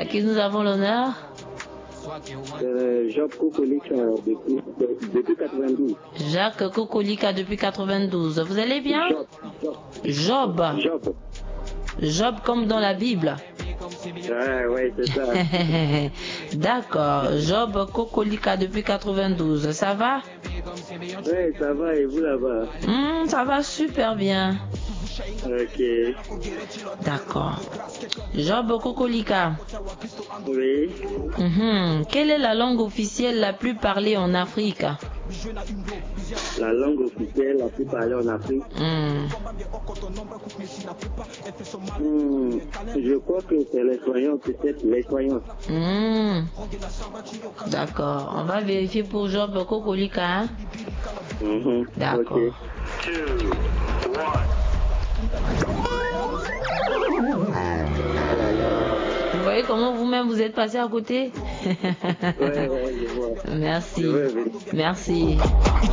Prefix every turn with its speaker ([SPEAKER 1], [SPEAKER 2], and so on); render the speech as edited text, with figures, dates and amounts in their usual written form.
[SPEAKER 1] qui nous avons l'honneur?
[SPEAKER 2] Job Kokolika depuis 92.
[SPEAKER 1] Jacques Kokolika depuis 92. Vous allez bien? Job. Job comme dans la Bible.
[SPEAKER 2] Oui, c'est ça.
[SPEAKER 1] D'accord. Job Kokolika depuis 92. Ça va?
[SPEAKER 2] Oui, ça va, et vous là-bas?
[SPEAKER 1] Ça va super bien.
[SPEAKER 2] Ok.
[SPEAKER 1] D'accord. Job Kokolika.
[SPEAKER 2] Oui.
[SPEAKER 1] Quelle est la langue officielle la plus parlée en Afrique?
[SPEAKER 2] La langue officielle la plus parlée en Afrique? Je crois que c'est l'espagnol, peut-être l'espagnol.
[SPEAKER 1] D'accord. On va vérifier pour Job Kokolika. Hein? D'accord.
[SPEAKER 2] Okay.
[SPEAKER 1] Vous voyez comment vous-même vous êtes passé à côté?
[SPEAKER 2] Ouais, je vois.
[SPEAKER 1] Merci. Merci.